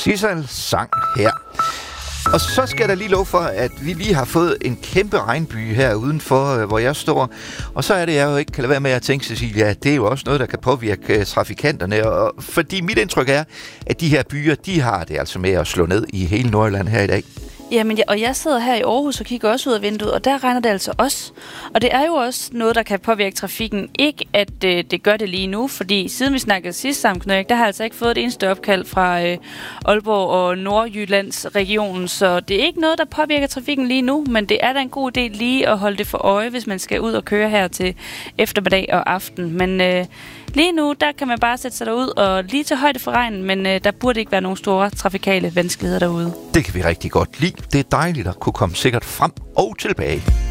Sissel sang her. Og så skal der lige love for, at vi lige har fået en kæmpe regnby her udenfor, hvor jeg står. Og så er det, jeg jo ikke kan lade være med at tænke, Cecilia, at det er jo også noget, der kan påvirke trafikanterne. Og fordi mit indtryk er, at de her byer, de har det altså med at slå ned i hele Nordjylland her i dag. Jamen, og jeg sidder her i Aarhus og kigger også ud af vinduet, og der regner det altså også. Og det er jo også noget, der kan påvirke trafikken. Ikke at det gør det lige nu, fordi siden vi snakkede sidst sammen, Knøk, der har jeg altså ikke fået et eneste opkald fra Aalborg og Nordjyllands regionen, så det er ikke noget, der påvirker trafikken lige nu, men det er da en god idé lige at holde det for øje, hvis man skal ud og køre her til eftermiddag og aften. Men lige nu, der kan man bare sætte sig derud og lige til højde for regnen, men der burde ikke være nogen store trafikale vanskeligheder derude. Det kan vi rigtig godt lide. Det er dejligt at kunne komme sikkert frem og tilbage.